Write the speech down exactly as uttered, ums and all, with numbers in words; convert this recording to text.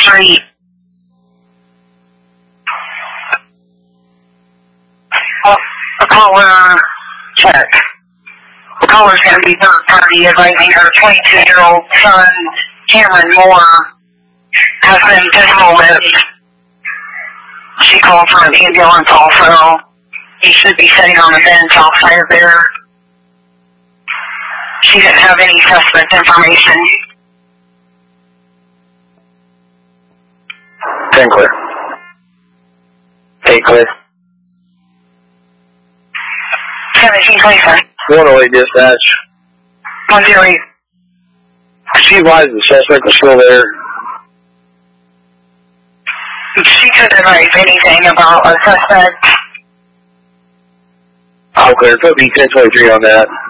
street. Well, the caller check. The caller's going to be third party advising her twenty-two-year-old son, Cameron Moore, has been physical with. She called for an ambulance also. He should be sitting on the bench outside of there. She didn't have any suspect information. ten clear. eight clear. seventeen twenty-five. one oh eight dispatch. one oh eight. She advised the suspect was still there. She couldn't advise anything about a suspect. All clear. Could be ten twenty-three on that.